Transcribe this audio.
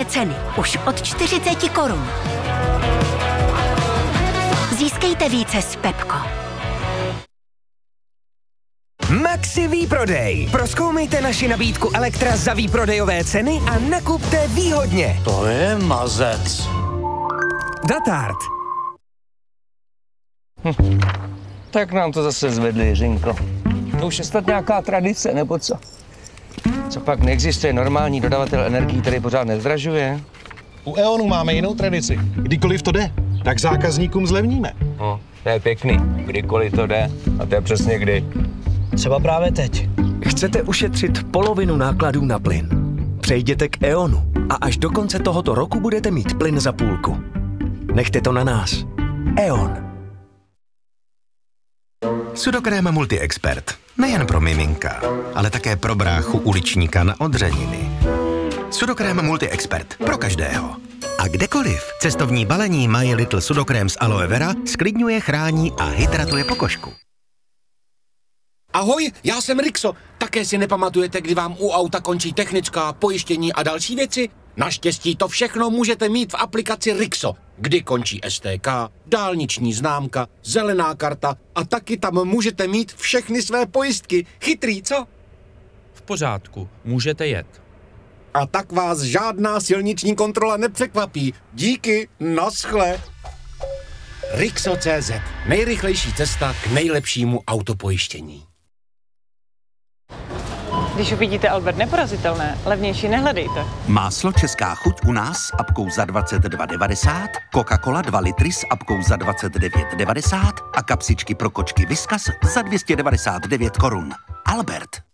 ceny už od 40 korun. Získejte více s Pepco. Maxi výprodej. Prozkoumejte naši nabídku Elektra za výprodejové ceny a nakupte výhodně. To je mazec. Datard. Tak nám to zase zvedli, Jiřinko. To už je snad nějaká tradice, nebo co? Co pak neexistuje normální dodavatel energií, který pořád nezdražuje? U E.ONu máme jinou tradici. Kdykoliv to jde, tak zákazníkům zlevníme. No, to je pěkný. Kdykoliv to jde. A to je přesně kdy. Třeba právě teď. Chcete ušetřit polovinu nákladů na plyn? Přejděte k E.ONu a až do konce tohoto roku budete mít plyn za půlku. Nechte to na nás. E.ON. Sudokréma Multi-Expert. Nejen pro miminka, ale také pro bráchu uličníka na odřeniny. Sudokréma Multi-Expert. Pro každého. A kdekoliv. Cestovní balení My Little Sudokrém z aloe vera sklidňuje, chrání a hydratuje pokožku. Ahoj, já jsem Rixo. Také si nepamatujete, kdy vám u auta končí technická, pojištění a další věci? Naštěstí to všechno můžete mít v aplikaci Rixo, kdy končí STK, dálniční známka, zelená karta a taky tam můžete mít všechny své pojistky. Chytrý, co? V pořádku, můžete jet. A tak vás žádná silniční kontrola nepřekvapí. Díky, naschle. Rixo.cz. Nejrychlejší cesta k nejlepšímu autopojištění. Když uvidíte Albert neporazitelné, levnější nehledejte. Máslo Česká chuť u nás s apkou za 22,90, Coca-Cola 2 litry s apkou za 29,90 a kapsičky pro kočky Whiskas za 299 korun. Albert.